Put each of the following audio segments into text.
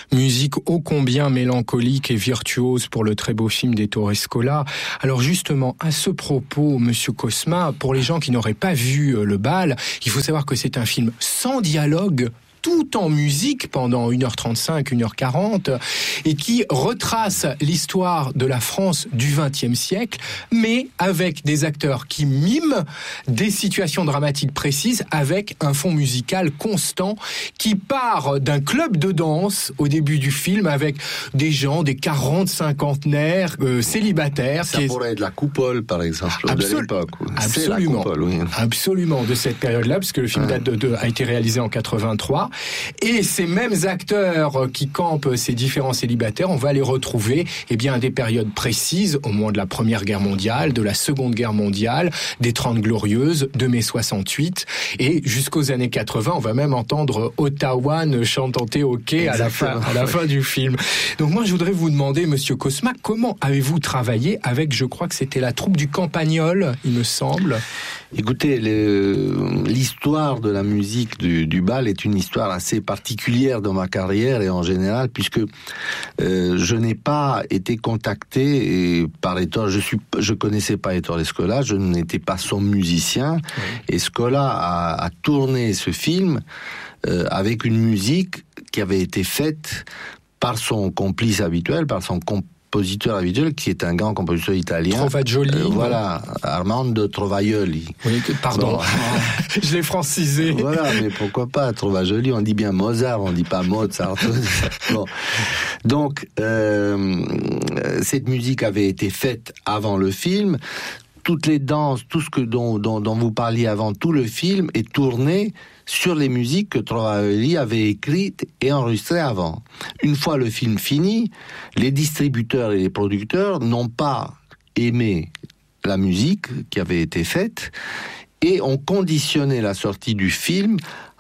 musique ô combien mélancolique et virtuose pour le très beau film d'Ettore Scola. Alors justement, à ce propos, Monsieur Cosma, pour les gens qui n'auraient pas vu Le Bal, il faut savoir que c'est un film sans dialogue, tout en musique pendant 1h35, 1h40, et qui retrace l'histoire de la France du XXe siècle, mais avec des acteurs qui miment des situations dramatiques précises, avec un fond musical constant qui part d'un club de danse au début du film, avec des gens, des 40, cinquantenaires, célibataires. Ça pourrait être la Coupole, par exemple, de l'époque. C'est la Coupole, oui. Absolument, de cette période-là, parce que le film a été réalisé en 83. Et ces mêmes acteurs qui campent ces différents célibataires, on va les retrouver à des périodes précises, au moment de la Première Guerre mondiale, de la Seconde Guerre mondiale, des 30 Glorieuses, de mai 68, et jusqu'aux années 80, on va même entendre Ottawa chanter au quai à la fin du film. Donc moi, je voudrais vous demander, Monsieur Cosma, comment avez-vous travaillé avec, je crois que c'était la troupe du Campagnol, il me semble. Écoutez, l'histoire de la musique du bal est une histoire assez particulière dans ma carrière et en général, puisque je n'ai pas été contacté par Ettore. Je connaissais pas Ettore Scola, je n'étais pas son musicien. Oui. Et Scola a tourné ce film avec une musique qui avait été faite par son complice habituel, par son compositeur habituel, qui est un grand compositeur italien. Trovagioli. Voilà, Armando Trovaioli. Oui, pardon. Bon. Je l'ai francisé. Voilà, mais pourquoi pas Trovaioli, on dit bien Mozart, on dit pas Mozart. Bon. Donc, cette musique avait été faite avant le film. Toutes les danses, tout ce dont vous parliez avant, tout le film est tourné sur les musiques que Trovaioli avait écrites et enregistrées avant. Une fois le film fini, les distributeurs et les producteurs n'ont pas aimé la musique qui avait été faite et ont conditionné la sortie du film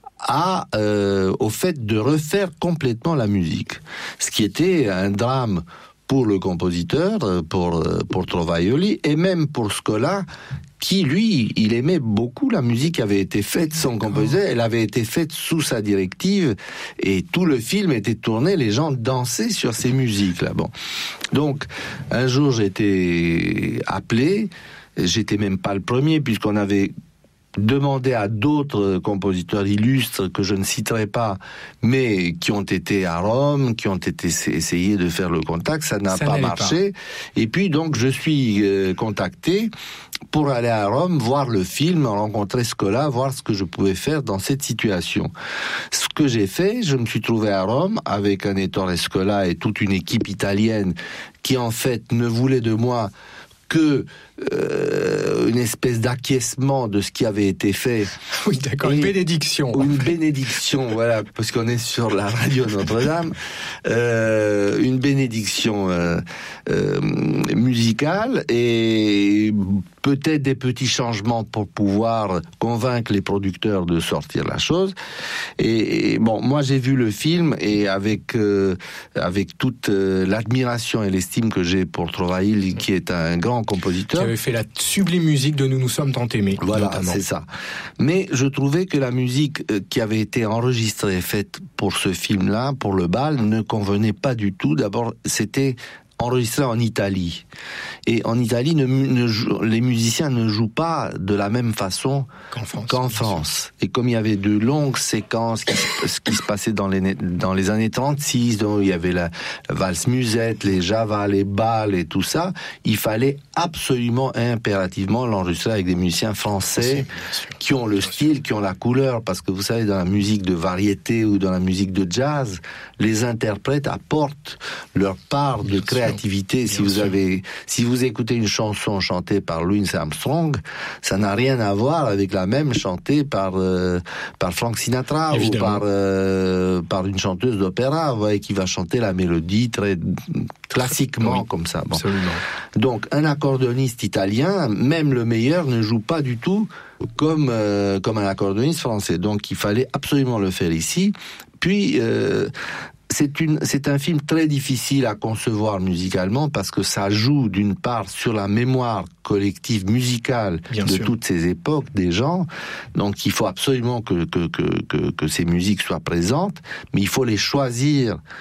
au fait de refaire complètement la musique. Ce qui était un drame pour le compositeur, pour Trovaioli, et même pour Scola, qui, lui, il aimait beaucoup la musique qui avait été faite sans compositeur. Elle avait été faite sous sa directive, et tout le film était tourné, les gens dansaient sur ces musiques-là. Bon. Donc, un jour, j'ai été appelé, j'étais même pas le premier, puisqu'on avait demandé à d'autres compositeurs illustres que je ne citerai pas, mais qui ont été à Rome, qui ont essayé de faire le contact, ça n'a pas marché. Et puis donc je suis contacté pour aller à Rome, voir le film, rencontrer Scola, voir ce que je pouvais faire dans cette situation. Ce que j'ai fait, je me suis trouvé à Rome avec un Ettore Scola et toute une équipe italienne qui en fait ne voulait de moi que une espèce d'acquiescement de ce qui avait été fait. Oui, d'accord, une bénédiction. Une bénédiction, voilà, parce qu'on est sur la radio Notre-Dame. Une bénédiction musicale et peut-être des petits changements pour pouvoir convaincre les producteurs de sortir la chose. Et bon, moi j'ai vu le film et avec toute l'admiration et l'estime que j'ai pour Trovaioli, qui est un grand compositeur, qui avait fait la sublime musique de Nous nous sommes tant aimés. Voilà, notamment. C'est ça. Mais je trouvais que la musique qui avait été enregistrée et faite pour ce film-là, pour Le Bal, ne convenait pas du tout. D'abord, c'était enregistré en Italie. Et en Italie, les musiciens ne jouent pas de la même façon qu'en France. Et comme il y avait de longues séquences qui se passaient dans les années 36, dont il y avait la valse musette, les Java, les bals et tout ça, il fallait absolument et impérativement l'enregistrer avec des musiciens français qui ont le style, qui ont la couleur, parce que vous savez, dans la musique de variété ou dans la musique de jazz, les interprètes apportent leur part de créativité. Si vous écoutez une chanson chantée par Louis Armstrong, ça n'a rien à voir avec la même chantée par Frank Sinatra. Évidemment. Ou par une chanteuse d'opéra, vous voyez, qui va chanter la mélodie très classiquement, comme ça. Bon. Absolument. Donc, un accordéoniste italien, même le meilleur, ne joue pas du tout comme un accordéoniste français. Donc, il fallait absolument le faire ici. Puis, c'est un film très difficile à concevoir musicalement parce que ça joue d'une part sur la mémoire collective musicale toutes ces époques des gens. Donc il faut absolument que ces musiques soient présentes, mais il faut les choisir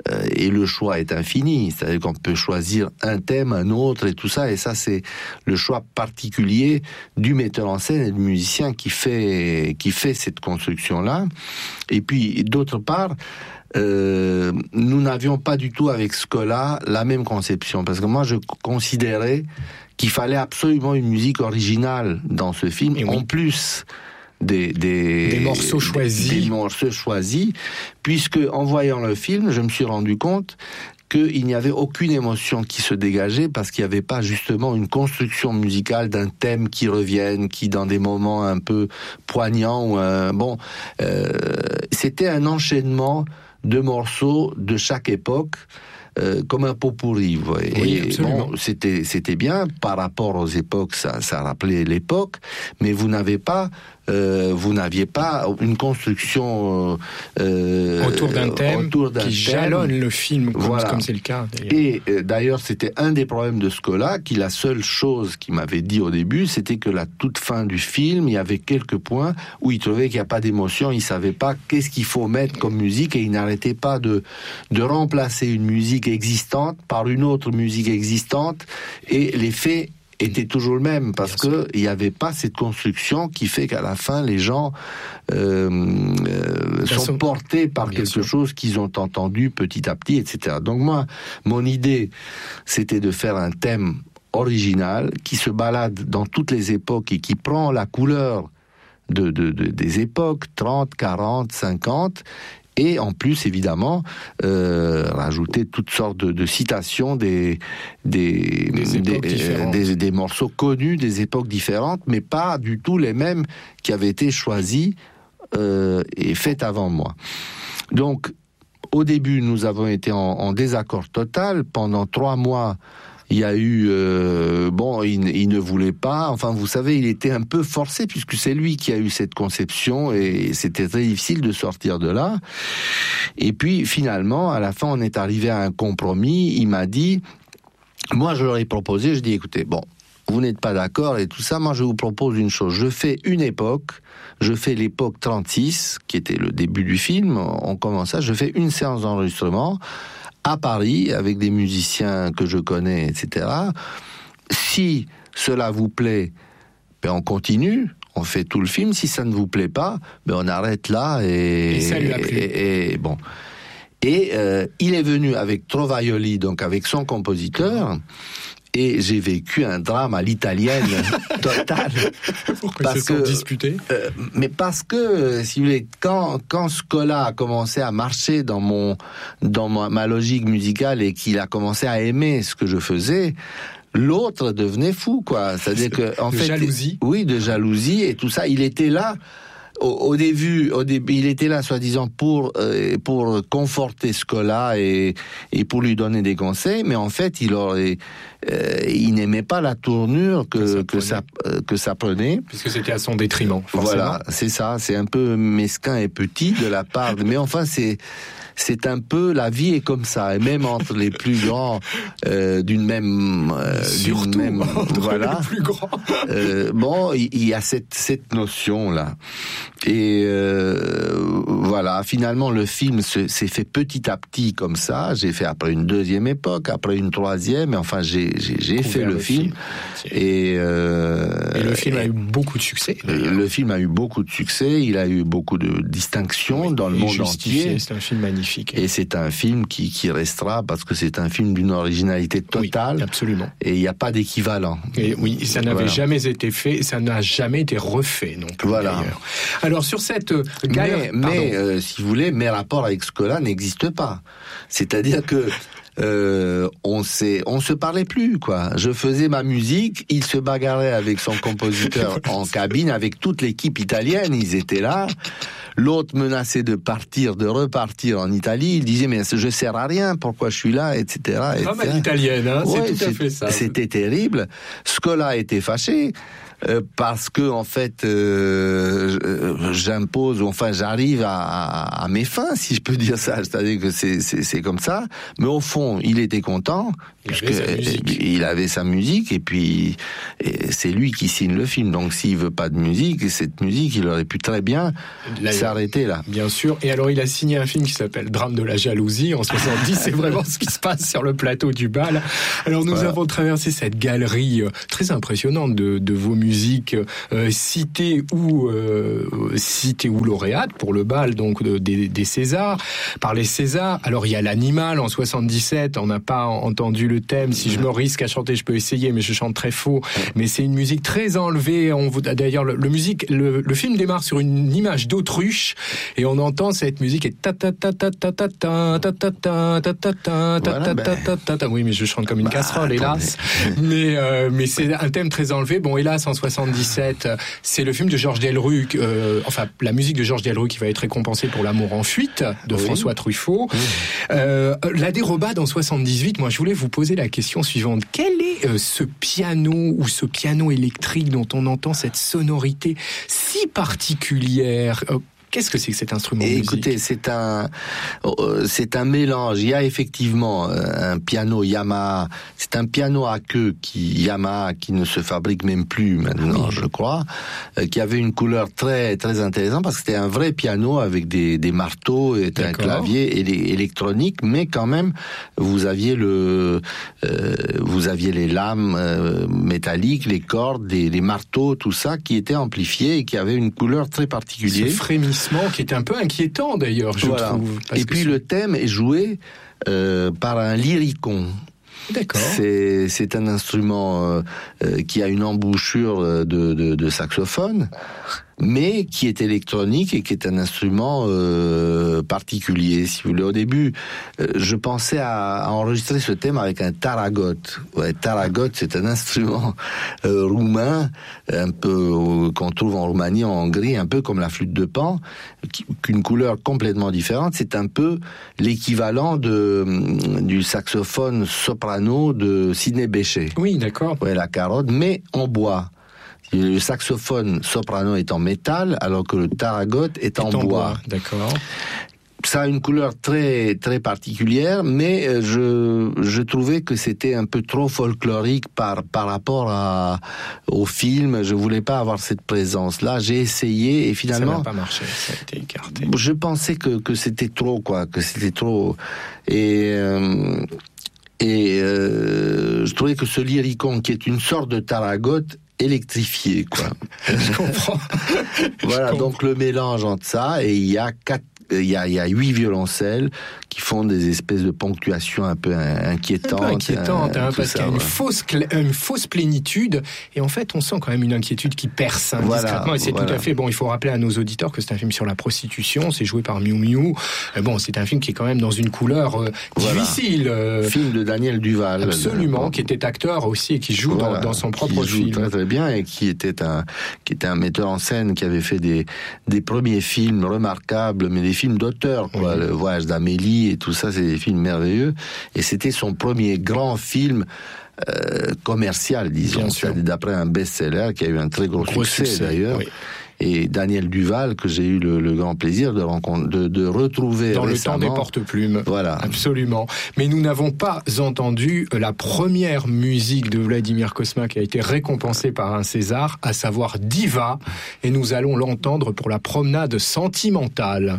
et le choix est infini, c'est-à-dire qu'on peut choisir un thème, un autre et tout ça, et ça c'est le choix particulier du metteur en scène et du musicien qui fait cette construction-là. Et puis d'autre part, nous n'avions pas du tout avec Scola la même conception, parce que moi je considérais qu'il fallait absolument une musique originale dans ce film, en plus des morceaux choisis, puisque en voyant le film, je me suis rendu compte qu'il n'y avait aucune émotion qui se dégageait, parce qu'il n'y avait pas justement une construction musicale d'un thème qui revienne, qui dans des moments un peu poignants, c'était un enchaînement de morceaux de chaque époque, comme un pot-pourri, vous voyez. Oui, absolument. Bon, c'était bien par rapport aux époques, ça rappelait l'époque, mais vous n'aviez pas une construction autour d'un thème qui jalonne le film, comme c'est le cas. Et d'ailleurs, c'était un des problèmes de Scola, qui la seule chose qu'il m'avait dit au début, c'était que la toute fin du film, il y avait quelques points où il trouvait qu'il n'y a pas d'émotion, il savait pas qu'est-ce qu'il faut mettre comme musique, et il n'arrêtait pas de remplacer une musique existante par une autre musique existante, et l'effet était toujours le même, parce que il n'y avait pas cette construction qui fait qu'à la fin les gens sont portés par quelque chose qu'ils ont entendu petit à petit, etc. Donc moi, mon idée, c'était de faire un thème original qui se balade dans toutes les époques et qui prend la couleur des époques 30, 40, 50, et en plus, évidemment, rajouter toutes sortes de citations des morceaux connus des époques différentes, mais pas du tout les mêmes qui avaient été choisis et faits avant moi. Donc, au début, nous avons été en désaccord total. Pendant 3 mois, il y a eu... il ne voulait pas... Enfin, vous savez, il était un peu forcé, puisque c'est lui qui a eu cette conception, et c'était très difficile de sortir de là. Et puis, finalement, à la fin, on est arrivé à un compromis. Il m'a dit... Moi, je leur ai proposé, je dis, écoutez, vous n'êtes pas d'accord et tout ça, moi, je vous propose une chose. Je fais une époque, je fais l'époque 36, qui était le début du film, on commence ça, je fais une séance d'enregistrement à Paris, avec des musiciens que je connais, etc. Si cela vous plaît, on continue, on fait tout le film. Si ça ne vous plaît pas, on arrête là. Et ça lui a plu. Et il est venu avec Trovaioli, donc avec son compositeur, et j'ai vécu un drame à l'italienne total. Pourquoi ils se sont disputés ? Mais parce que, si vous voulez, quand Scola a commencé à marcher dans ma logique musicale, et qu'il a commencé à aimer ce que je faisais, l'autre devenait fou, quoi. C'est-à-dire que, en fait, jalousie. Oui, de jalousie et tout ça. Il était là. Au début, il était là, soi-disant, pour conforter Scola et pour lui donner des conseils, mais en fait, il n'aimait pas la tournure que ça prenait. Puisque c'était à son détriment, forcément. Voilà, c'est ça. C'est un peu mesquin et petit de la part, mais enfin, c'est un peu, la vie est comme ça, et même entre les plus grands d'une même voilà, les plus grands. Il y a cette notion là, et voilà, finalement le film s'est fait petit à petit comme ça. J'ai fait après une deuxième époque, après une troisième, et enfin j'ai fait le film. Et le film a eu beaucoup de succès. Le film a eu beaucoup de succès, il a eu beaucoup de distinctions dans le monde entier. C'est un film magnifique. Et c'est un film qui restera, parce que c'est un film d'une originalité totale. Oui, absolument. Et il n'y a pas d'équivalent. Et oui, ça n'avait jamais été fait, ça n'a jamais été refait non plus. Voilà. D'ailleurs. Alors sur cette galère, mais si vous voulez, mes rapports avec Scola n'existent pas. C'est-à-dire que on se parlait plus, quoi. Je faisais ma musique, il se bagarrait avec son compositeur en cabine, avec toute l'équipe italienne, ils étaient là. L'autre menaçait de repartir en Italie. Il disait, mais je sers à rien, pourquoi je suis là, etc. Comme à l'italienne, hein, ouais, c'est tout à fait ça. C'était terrible. Scola était fâché. parce que en fait j'impose, enfin j'arrive à mes fins, si je peux dire ça, c'est-à-dire que c'est comme ça, mais au fond il était content, il avait sa musique, et puis c'est lui qui signe le film, donc s'il veut pas de musique, cette musique il aurait pu très bien s'arrêter là. Bien sûr, et alors il a signé un film qui s'appelle Drame de la jalousie en 70, c'est vraiment ce qui se passe sur le plateau du bal. Alors nous avons traversé cette galerie très impressionnante de vos musiques citées ou lauréates pour le bal, donc des Césars, par les Césars. Alors il y a l'Animal en 77, on n'a pas entendu le thème, si je me risque à chanter je peux essayer, mais je chante très faux, mais c'est une musique très enlevée. D'ailleurs le film démarre sur une image d'autruche et on entend cette musique et ta ta ta ta ta ta ta ta ta ta ta ta ta ta ta. Oui, mais je chante comme une casserole, hélas. Mais c'est un thème très enlevé. Bon, hélas, en 77, c'est le film de Georges Delerue, la musique de Georges Delerue qui va être récompensée pour L'amour en fuite de François Truffaut. La Dérobade en 78. Moi, je voulais vous poser la question suivante. Quel est ce piano ou ce piano électrique dont on entend cette sonorité si particulière? Qu'est-ce que c'est que cet instrument de musique ? Écoutez, c'est un mélange. Il y a effectivement un piano Yamaha. C'est un piano à queue Yamaha qui ne se fabrique même plus maintenant, je crois, qui avait une couleur très très intéressante parce que c'était un vrai piano avec des marteaux et un clavier électronique, mais quand même vous aviez les lames métalliques, les cordes, les marteaux, tout ça qui était amplifié et qui avait une couleur très particulière. Ce frémissement qui est un peu inquiétant d'ailleurs, je trouve. Et puis le thème est joué par un lyricon. D'accord. C'est un instrument qui a une embouchure de saxophone, mais qui est électronique et qui est un instrument particulier, si vous voulez. Au début, je pensais à enregistrer ce thème avec un taragot. Ouais, taragot, c'est un instrument roumain, un peu qu'on trouve en Roumanie, en Hongrie, un peu comme la flûte de Pan, qu'une couleur complètement différente. C'est un peu l'équivalent du saxophone soprano de Sidney Bechet. Oui, d'accord. Ouais, la carotte, mais en bois. Le saxophone soprano est en métal, alors que le taragot est en bois. D'accord. Ça a une couleur très très particulière, mais je trouvais que c'était un peu trop folklorique par rapport au film. Je voulais pas avoir cette présence-là. J'ai essayé et finalement ça n'a pas marché. Ça a été écarté. Je pensais que c'était trop, que c'était trop. Et je trouvais que ce lyricon, qui est une sorte de taragot, électrifié, Je comprends. Voilà, donc le mélange entre ça, et il y a 8 violoncelles qui font des espèces de ponctuations un peu inquiétantes. Parce qu'il y a une fausse plénitude, et en fait on sent quand même une inquiétude qui perce discrètement, et c'est tout à fait bon. Il faut rappeler à nos auditeurs que c'est un film sur la prostitution, c'est joué par Miu Miu. Bon, c'est un film qui est quand même dans une couleur difficile. Film de Daniel Duval. Absolument, qui était acteur aussi et qui joue dans son propre film. Très très bien, et qui était un metteur en scène qui avait fait des premiers films remarquables, mais des films d'auteur, Le Voyage d'Amélie et tout ça, c'est des films merveilleux. Et c'était son premier grand film commercial, disons, d'après un best-seller qui a eu un très gros succès d'ailleurs. Oui. Et Daniel Duval, que j'ai eu le grand plaisir de retrouver dans récemment. Le temps des porte-plumes. Voilà. Absolument. Mais nous n'avons pas entendu la première musique de Vladimir Cosma qui a été récompensée par un César, à savoir Diva. Et nous allons l'entendre pour la promenade sentimentale.